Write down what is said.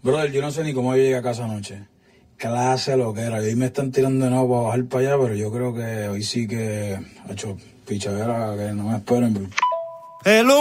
Brother, yo no sé ni cómo yo llegué a casa anoche. Clase lo que era. Y hoy me están tirando de nuevo para bajar para allá, pero yo creo que hoy sí que ha hecho pichadera, que no me esperen. Hello.